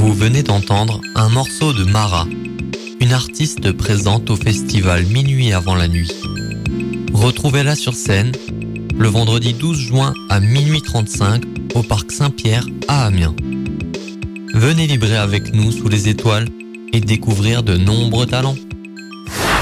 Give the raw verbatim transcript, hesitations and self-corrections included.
Vous venez d'entendre un morceau de Mara, une artiste présente au festival Minuit avant la nuit. Retrouvez-la sur scène le vendredi douze juin à minuit trente-cinq au Parc Saint-Pierre à Amiens. Venez vibrer avec nous sous les étoiles et découvrir de nombreux talents.